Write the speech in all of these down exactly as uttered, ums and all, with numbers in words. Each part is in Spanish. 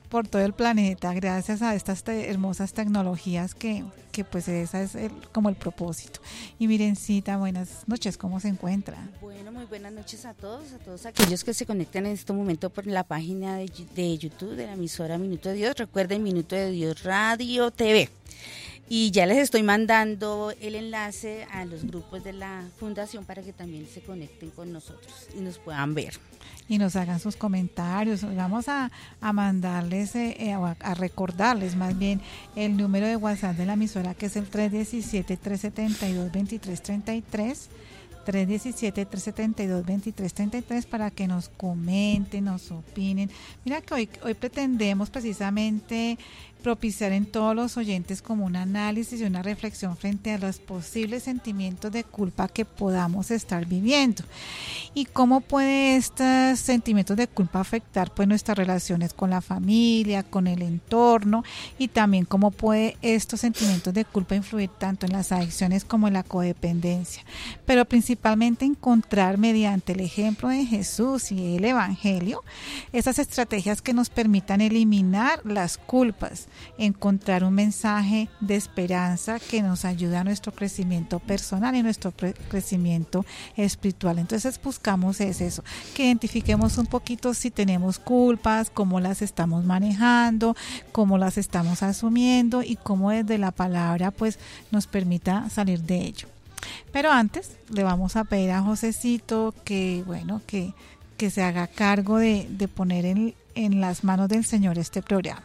por todo el planeta, gracias a estas te- hermosas tecnologías que, que pues esa es el, como el propósito. Y Mirencita, buenas noches, ¿cómo se encuentra? Bueno, muy buenas noches a todos, a todos aquellos que se conectan en este momento por la página de, de YouTube de la emisora Minuto de Dios. Recuerden, Minuto de Dios Radio T V. Y ya les estoy mandando el enlace a los grupos de la fundación para que también se conecten con nosotros y nos puedan ver. Y nos hagan sus comentarios. Vamos a, a mandarles, eh, eh, a, a recordarles más bien el número de WhatsApp de la emisora, que es el tres uno siete, tres siete dos, dos tres tres tres. tres uno siete, tres siete dos, dos tres tres tres para que nos comenten, nos opinen. Mira que hoy, hoy pretendemos precisamente propiciar en todos los oyentes como un análisis y una reflexión frente a los posibles sentimientos de culpa que podamos estar viviendo y cómo puede estos sentimientos de culpa afectar pues nuestras relaciones con la familia, con el entorno, y también cómo puede estos sentimientos de culpa influir tanto en las adicciones como en la codependencia, pero principalmente encontrar mediante el ejemplo de Jesús y el Evangelio esas estrategias que nos permitan eliminar las culpas, encontrar un mensaje de esperanza que nos ayude a nuestro crecimiento personal y nuestro pre- crecimiento espiritual. Entonces buscamos es eso, que identifiquemos un poquito si tenemos culpas, cómo las estamos manejando, cómo las estamos asumiendo y cómo desde la palabra pues nos permita salir de ello. Pero antes le vamos a pedir a Josecito que bueno que, que se haga cargo de, de poner en, en las manos del Señor este programa.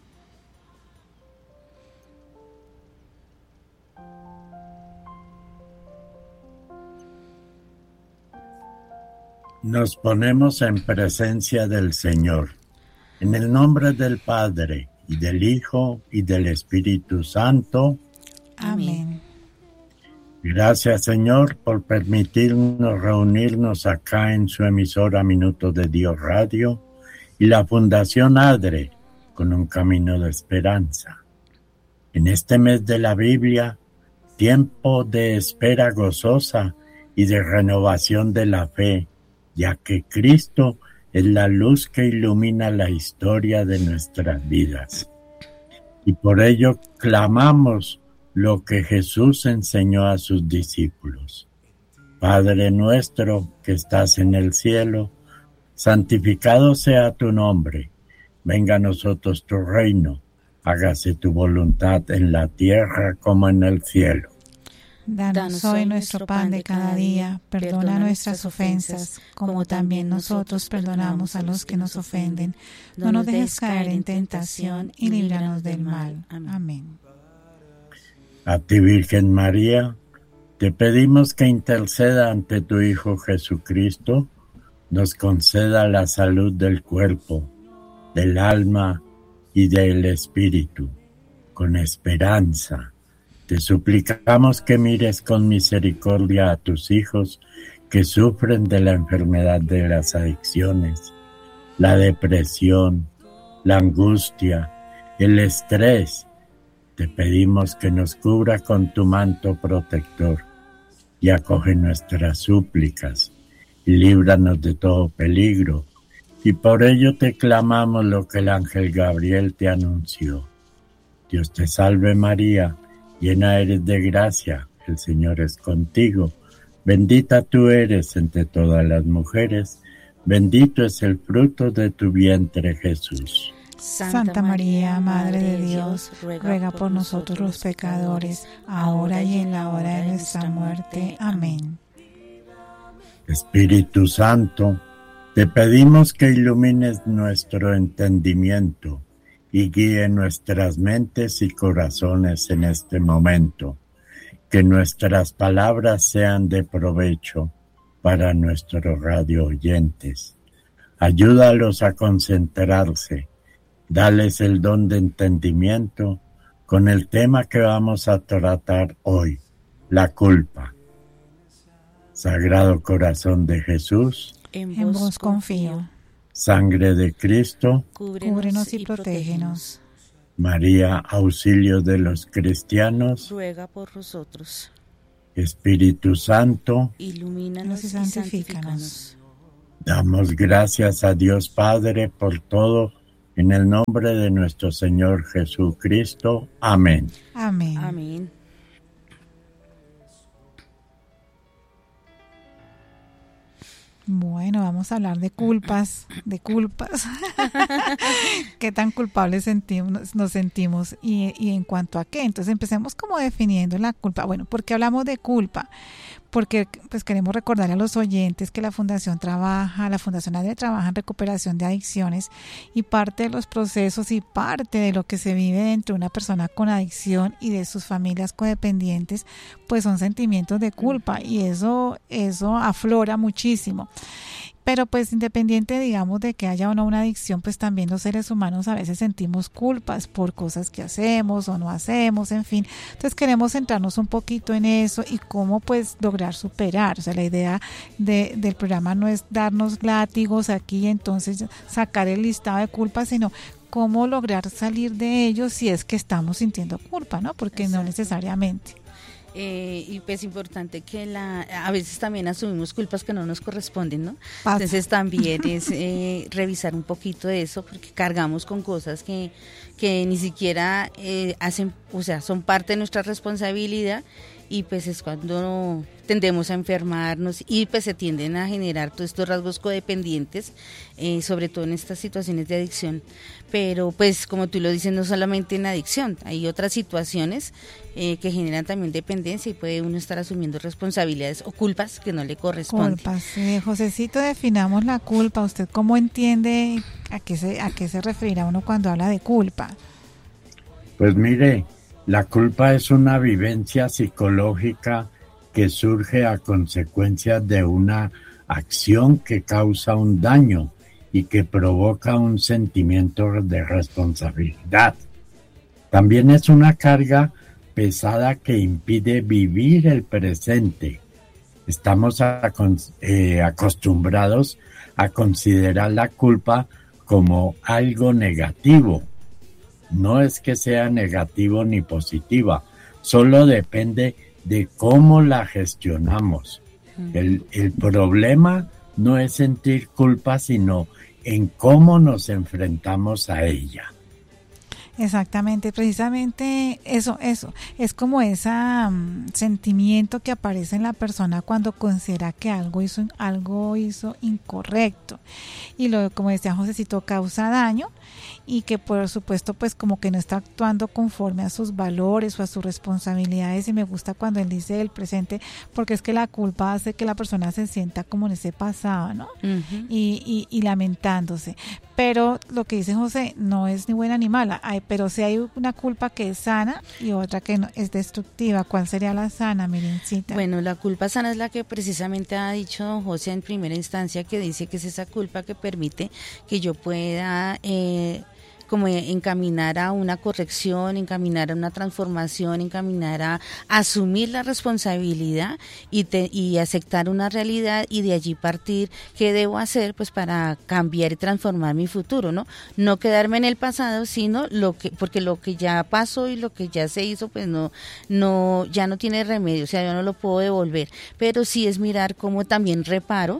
Nos ponemos en presencia del Señor, en el nombre del Padre, y del Hijo, y del Espíritu Santo. Amén. Gracias, Señor, por permitirnos reunirnos acá en su emisora Minuto de Dios Radio y la Fundación ADRE con un camino de esperanza. En este mes de la Biblia, tiempo de espera gozosa y de renovación de la fe, ya que Cristo es la luz que ilumina la historia de nuestras vidas. Y por ello clamamos lo que Jesús enseñó a sus discípulos. Padre nuestro que estás en el cielo, santificado sea tu nombre. Venga a nosotros tu reino. Hágase tu voluntad en la tierra como en el cielo. Danos hoy nuestro pan de cada día, perdona nuestras ofensas, como también nosotros perdonamos a los que nos ofenden. No nos dejes caer en tentación y líbranos del mal. Amén. A ti, Virgen María, te pedimos que interceda ante tu Hijo Jesucristo, nos conceda la salud del cuerpo, del alma y del espíritu, con esperanza. Te suplicamos que mires con misericordia a tus hijos que sufren de la enfermedad de las adicciones, la depresión, la angustia, el estrés. Te pedimos que nos cubra con tu manto protector y acoge nuestras súplicas y líbranos de todo peligro. Y por ello te clamamos lo que el ángel Gabriel te anunció. Dios te salve María, llena eres de gracia, el Señor es contigo. Bendita tú eres entre todas las mujeres, bendito es el fruto de tu vientre Jesús. Santa María, Madre de Dios, ruega por nosotros los pecadores, ahora y en la hora de nuestra muerte. Amén. Espíritu Santo, te pedimos que ilumines nuestro entendimiento y guíe nuestras mentes y corazones en este momento, que nuestras palabras sean de provecho para nuestros radio oyentes. Ayúdalos a concentrarse, dales el don de entendimiento con el tema que vamos a tratar hoy, la culpa. Sagrado Corazón de Jesús, en vos confío. Sangre de Cristo, Cúbrenos y protégenos. María, auxilio de los cristianos, ruega por nosotros. Espíritu Santo, Ilumínanos y santifícanos. santifícanos. Damos gracias a Dios Padre por todo En el nombre de nuestro Señor Jesucristo. Amén. Amén. Amén. Bueno, vamos a hablar de culpas, de culpas. ¿Qué tan culpables sentimos, nos sentimos y, y en cuanto a qué? Entonces empecemos como definiendo la culpa. Bueno, ¿por qué hablamos de culpa? Porque pues queremos recordar a los oyentes que la Fundación trabaja, la Fundación ADRE trabaja en recuperación de adicciones, y parte de los procesos y parte de lo que se vive dentro de una persona con adicción y de sus familias codependientes, pues son sentimientos de culpa, y eso, eso aflora muchísimo. Pero pues independiente, digamos, de que haya o no una adicción, pues también los seres humanos a veces sentimos culpas por cosas que hacemos o no hacemos, en fin. Entonces queremos centrarnos un poquito en eso y cómo pues lograr superar. O sea, la idea de, del programa no es darnos látigos aquí y entonces sacar el listado de culpas, sino cómo lograr salir de ellos si es que estamos sintiendo culpa, ¿no? Porque Exacto. no necesariamente. Eh, y pues importante que la a veces también asumimos culpas que no nos corresponden, ¿no? Pasa. Entonces también es eh, revisar un poquito de eso, porque cargamos con cosas que, que ni siquiera eh, hacen, o sea, son parte de nuestra responsabilidad, y pues es cuando tendemos a enfermarnos y pues se tienden a generar todos estos rasgos codependientes, eh, sobre todo en estas situaciones de adicción. Pero pues como tú lo dices, no solamente en adicción, hay otras situaciones eh, que generan también dependencia, y puede uno estar asumiendo responsabilidades o culpas que no le corresponden. Culpas, sí. Josecito, definamos la culpa. ¿Usted cómo entiende a qué se, a qué se referirá uno cuando habla de culpa? Pues mire, la culpa es una vivencia psicológica que surge a consecuencia de una acción que causa un daño y que provoca un sentimiento de responsabilidad. También es una carga pesada que impide vivir el presente. Estamos a, eh, acostumbrados a considerar la culpa como algo negativo. No es que sea negativo ni positiva, solo depende de cómo la gestionamos. El, el problema no es sentir culpa, sino en cómo nos enfrentamos a ella. Exactamente, precisamente eso, eso, es como ese um, sentimiento que aparece en la persona cuando considera que algo hizo, algo hizo incorrecto, y lo, como decía Josecito, causa daño, y que por supuesto pues como que no está actuando conforme a sus valores o a sus responsabilidades. Y me gusta cuando él dice el presente, porque es que la culpa hace que la persona se sienta como en ese pasado, ¿no? Uh-huh. y, y, y lamentándose. Pero lo que dice José no es ni buena ni mala, hay, pero sí hay una culpa que es sana y otra que no, es destructiva. ¿Cuál sería la sana, Miriamcita? Bueno, la culpa sana es la que precisamente ha dicho don José en primera instancia, que dice que es esa culpa que permite que yo pueda eh, como encaminar a una corrección, encaminar a una transformación, encaminar a asumir la responsabilidad y, te, y aceptar una realidad, y de allí partir qué debo hacer pues para cambiar y transformar mi futuro, ¿no? No quedarme en el pasado, sino lo que, porque lo que ya pasó y lo que ya se hizo pues no, no, ya no tiene remedio, o sea, yo no lo puedo devolver, pero sí es mirar cómo también reparo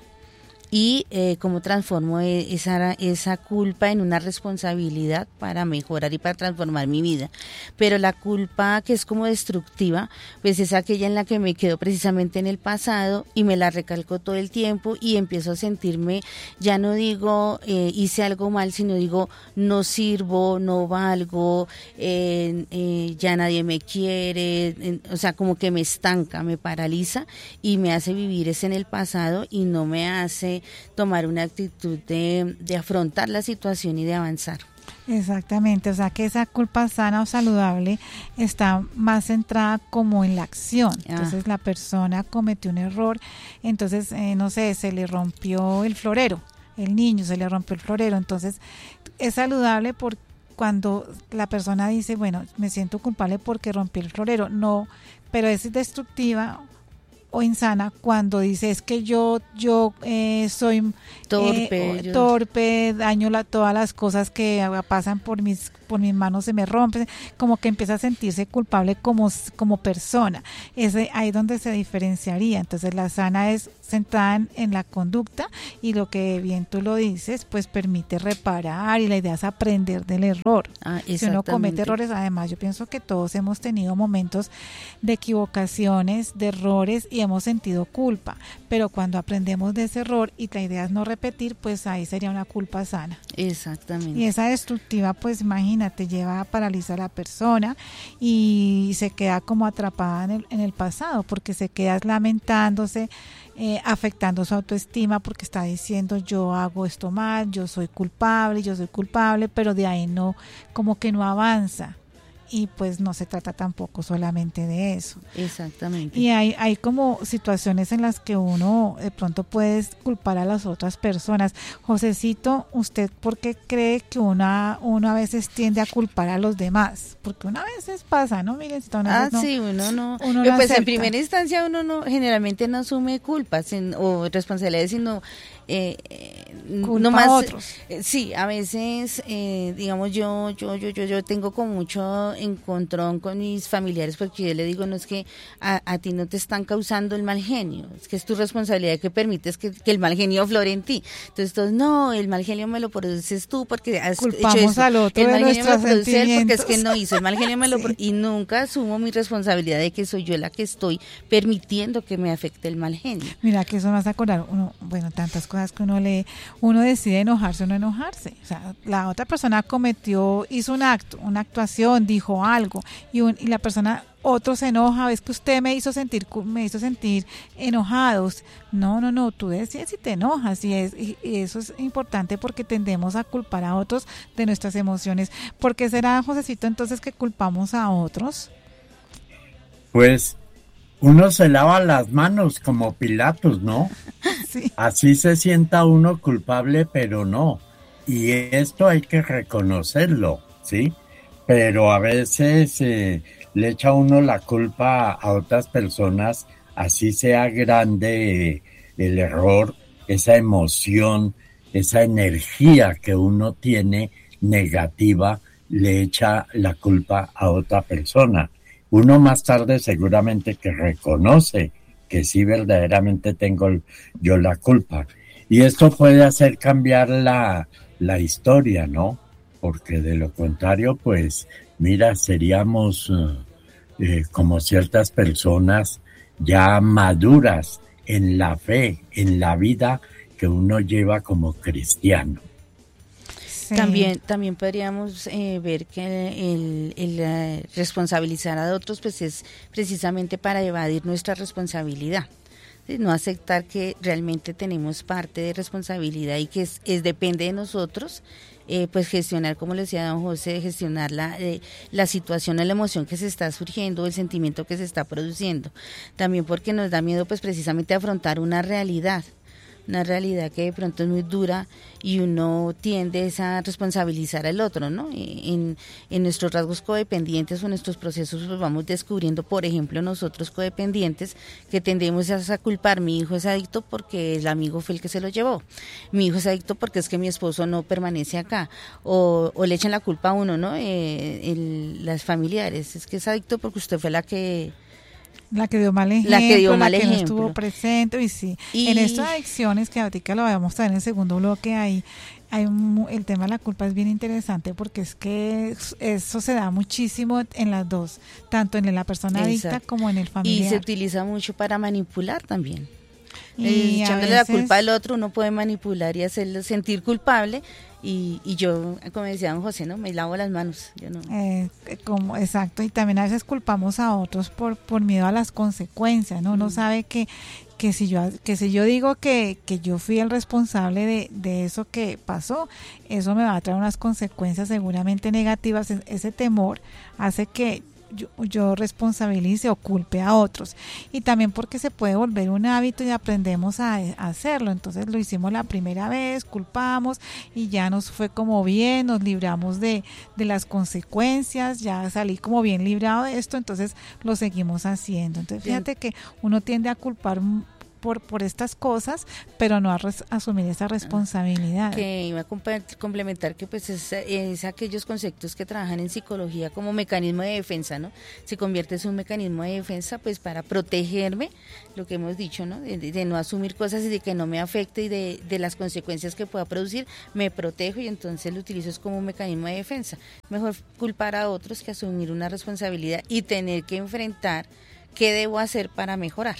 y eh, cómo transformo esa, esa culpa en una responsabilidad para mejorar y para transformar mi vida. Pero la culpa que es como destructiva, pues es aquella en la que me quedo precisamente en el pasado y me la recalco todo el tiempo, y empiezo a sentirme, ya no digo eh, hice algo mal, sino digo no sirvo, no valgo, eh, eh, ya nadie me quiere, eh, o sea, como que me estanca, me paraliza y me hace vivir es en el pasado, y no me hace tomar una actitud de, de afrontar la situación y de avanzar. Exactamente, o sea que esa culpa sana o saludable está más centrada como en la acción. Entonces ah. la persona cometió un error, entonces eh, no sé, se le rompió el florero, el niño se le rompió el florero, entonces es saludable por cuando la persona dice, bueno, me siento culpable porque rompí el florero, no, pero es destructiva o insana cuando dice es que yo yo eh, soy torpe, eh, yo... torpe, daño la, todas las cosas que pasan por mis por mis manos se me rompen, como que empieza a sentirse culpable como, como persona. Es ahí donde se diferenciaría. Entonces la sana es centrada en, en la conducta y lo que bien tú lo dices, pues permite reparar y la idea es aprender del error. Ah, si uno comete errores, además yo pienso que todos hemos tenido momentos de equivocaciones, de errores y hemos sentido culpa, pero cuando aprendemos de ese error y la idea es no repetir, pues ahí sería una culpa sana. Exactamente. Y esa destructiva, pues imagínate, lleva a paralizar a la persona y se queda como atrapada en el, en el pasado, porque se queda lamentándose, eh, afectando su autoestima, porque está diciendo yo hago esto mal, yo soy culpable, yo soy culpable, pero de ahí no, como que no avanza. Y pues no se trata tampoco solamente de eso. Exactamente. Y hay, hay como situaciones en las que uno de pronto puede culpar a las otras personas. Josecito, ¿usted por qué cree que una, uno a veces tiende a culpar a los demás? Porque una veces pasa, ¿no? Miren, ah, no, sí, uno no. Uno pues acepta. En primera instancia uno no generalmente no asume culpas sin, o responsabilidades, sino eh, culpa no más, a otros. Eh, sí, a veces, eh, digamos, yo, yo, yo, yo, yo tengo como mucho encontrón con mis familiares, porque yo le digo, no es que a, a ti no te están causando el mal genio, es que es tu responsabilidad que permites que, que el mal genio flore en ti. Entonces, todos, no, el mal genio me lo produces tú porque has culpamos hecho esto. Al otro el de mal genio me lo produce él porque es que sentimientos. no hizo, el mal genio me lo Sí. pro- y nunca asumo mi responsabilidad de que soy yo la que estoy permitiendo que me afecte el mal genio. Mira que eso me hace acordar, uno, bueno, tantas cosas que uno lee, uno decide enojarse o no enojarse. O sea, la otra persona cometió, hizo un acto, una actuación, dijo algo, y, un, y la persona, otro se enoja, ves que usted me hizo sentir, me hizo sentir enojados. No, no, no, tú decides si te enojas, y, es, y, y eso es importante porque tendemos a culpar a otros de nuestras emociones. ¿Por qué será, Josecito, entonces que culpamos a otros? Pues uno se lava las manos como Pilatos, ¿no? Sí. Así se sienta uno culpable, pero no. Y esto hay que reconocerlo, ¿sí? Pero a veces eh, le echa uno la culpa a otras personas, así sea grande eh, el error, esa emoción, esa energía que uno tiene negativa, le echa la culpa a otra persona. Uno más tarde seguramente que reconoce que sí verdaderamente tengo yo la culpa. Y esto puede hacer cambiar la, la historia, ¿no? Porque de lo contrario, pues, mira, seríamos eh, como ciertas personas ya maduras en la fe, en la vida que uno lleva como cristiano. Sí. También, también podríamos eh, ver que el, el, el uh, responsabilizar a otros pues es precisamente para evadir nuestra responsabilidad. ¿Sí? No aceptar que realmente tenemos parte de responsabilidad y que es, es depende de nosotros, eh, pues gestionar, como le decía don José, gestionar la, eh, la situación o la emoción que se está surgiendo, el sentimiento que se está produciendo. También porque nos da miedo pues precisamente afrontar una realidad. Una realidad que de pronto es muy dura y uno tiende a responsabilizar al otro, ¿no? En, en nuestros rasgos codependientes o nuestros procesos pues vamos descubriendo, por ejemplo, nosotros codependientes que tendemos a culpar, mi hijo es adicto porque el amigo fue el que se lo llevó, mi hijo es adicto porque es que mi esposo no permanece acá, o, o le echan la culpa a uno, ¿no? Eh, el, las familiares, es que es adicto porque usted fue la que... La que dio mal ejemplo, la que, dio la mal que ejemplo. no estuvo presente, y sí, y... en estas adicciones que ahorita lo vamos a ver en el segundo bloque, hay, hay un, el tema de la culpa es bien interesante porque es que eso se da muchísimo en las dos, tanto en la persona adicta Exacto. como en el familiar. Y se utiliza mucho para manipular también. Y echándole veces... la culpa al otro, uno puede manipular y hacerlo sentir culpable. Y, y yo, como decía don José, no me lavo las manos. Yo no. eh, como, exacto, y también a veces culpamos a otros por, por miedo a las consecuencias, ¿no? Uno mm. sabe que, que si yo que si yo digo que, que yo fui el responsable de, de eso que pasó, eso me va a traer unas consecuencias seguramente negativas. Ese temor hace que yo, yo responsabilice o culpe a otros. Y también porque se puede volver un hábito y aprendemos a, a hacerlo. Entonces lo hicimos la primera vez, culpamos y ya nos fue como bien, nos libramos de, de las consecuencias, ya salí como bien librado de esto, entonces lo seguimos haciendo. Entonces fíjate que uno tiende a culpar Por, por estas cosas, pero no a res, asumir esa responsabilidad. Que iba a complementar que pues es, es aquellos conceptos que trabajan en psicología como mecanismo de defensa, ¿no? Se convierte en un mecanismo de defensa pues para protegerme, lo que hemos dicho, ¿no? De, de no asumir cosas y de que no me afecte y de, de las consecuencias que pueda producir, me protejo y entonces lo utilizo es como un mecanismo de defensa. Mejor culpar a otros que asumir una responsabilidad y tener que enfrentar qué debo hacer para mejorar.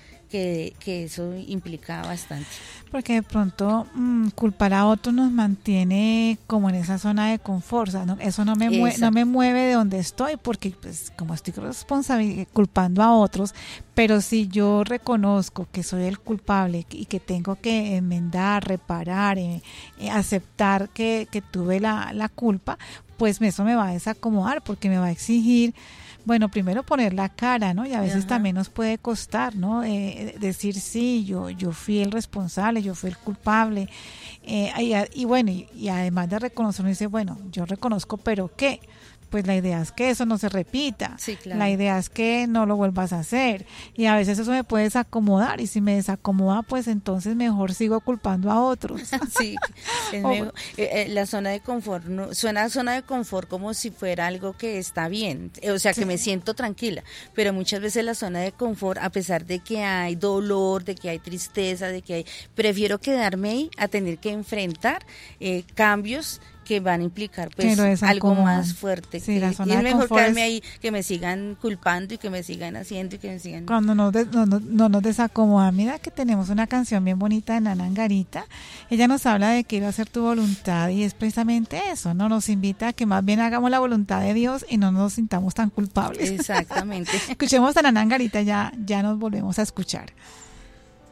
Que, que eso implica bastante. Porque de pronto mmm, culpar a otro nos mantiene como en esa zona de confort, o sea, no, eso no me, mueve, no me mueve de donde estoy, porque pues como estoy responsabil- culpando a otros, pero si yo reconozco que soy el culpable y que tengo que enmendar, reparar, eh, eh, aceptar que, que tuve la, la culpa, pues eso me va a desacomodar, porque me va a exigir, bueno, primero poner la cara, ¿no? Y a veces Ajá. también nos puede costar, ¿no? Eh, decir, sí, yo yo fui el responsable, yo fui el culpable. Eh, y, y bueno, y, y además de reconocer, uno dice, bueno, yo reconozco, ¿pero qué? Pues la idea es que eso no se repita. Sí, claro. La idea es que no lo vuelvas a hacer. Y a veces eso me puede desacomodar. Y si me desacomoda, pues entonces mejor sigo culpando a otros. Sí, es o, mejor. Eh, eh, la zona de confort, no, suena a zona de confort como si fuera algo que está bien. O sea, que sí. me siento tranquila. Pero muchas veces la zona de confort, a pesar de que hay dolor, de que hay tristeza, de que hay... Prefiero quedarme ahí a tener que enfrentar eh, cambios que van a implicar pues algo como, más fuerte. Sí, que, la zona y es de mejor quedarme es... ahí, que me sigan culpando y que me sigan haciendo y que me sigan... Cuando nos de, no, no, no nos desacomoda. Mira que tenemos una canción bien bonita de Nana Angarita. Ella nos habla de que iba a hacer tu voluntad y es precisamente eso, ¿no? Nos invita a que más bien hagamos la voluntad de Dios y no nos sintamos tan culpables. Exactamente. Escuchemos a Nana Angarita, ya, ya nos volvemos a escuchar.